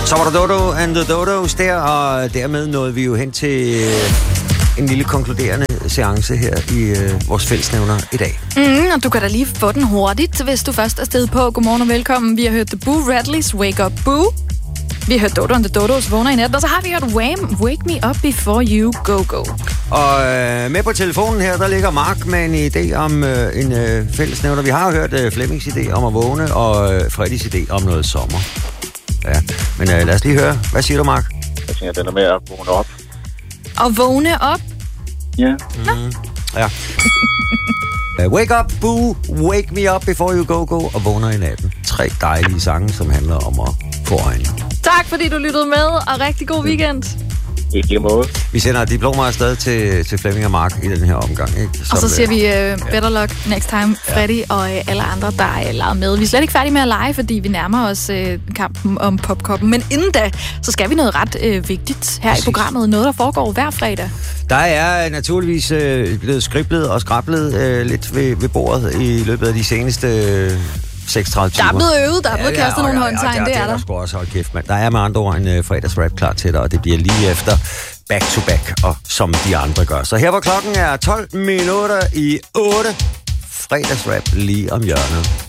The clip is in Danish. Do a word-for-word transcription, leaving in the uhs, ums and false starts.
Så var der Dodo and the Dodos der, og dermed nåede vi jo hen til en lille konkluderende seance her i øh, vores fællesnævner i dag. Mm, og du kan da lige få den hurtigt, hvis du først er sted på. Godmorgen og velkommen. Vi har hørt The Boo Radleys Wake Up Boo. Vi har hørt Dodo and the Dodos Vågner i nat, og så har vi hørt Wham! Wake Me Up Before You Go Go. Og øh, med på telefonen her, der ligger Mark med en idé om øh, en øh, fællesnævner. Vi har hørt øh, Flemmings idé om at vågne, og øh, Freddys idé om noget sommer. Ja, men øh, lad os lige høre. Hvad siger du, Mark? Jeg tænker, den er med at vågne op. Og vågne op? Ja. Mm, ja. uh, wake up, boo, wake me up before you go, go, og vågner i natten. Tre dejlige sange, som handler om at få øjne. Tak, fordi du lyttede med, og rigtig god weekend. I lige måde. Vi sender diplomer afsted til, til Flemming og Mark i den her omgang. Ikke? Som, og så siger vi uh, better luck next time, Freddy ja. og uh, alle andre, der er lavet med. Vi er slet ikke færdige med at lege, fordi vi nærmer os uh, kampen om popkoppen. Men inden da, så skal vi noget ret uh, vigtigt her Præcis. i programmet. Noget, der foregår hver fredag. Der er naturligvis uh, blevet skriblet og skrablet uh, lidt ved, ved bordet i løbet af de seneste... Uh, seksogtredive timer. Der er blevet øvet, der er blevet ja, kastet ja, nogle ja, håndtegn, ja, det, det er der. Det er der også, hold kæft, mand. Der er med andre ord en uh, fredagsrap klar til dig, og det bliver lige efter back to back, og som de andre gør. Så her hvor klokken er tolv minutter i otte, fredagsrap lige om hjørnet.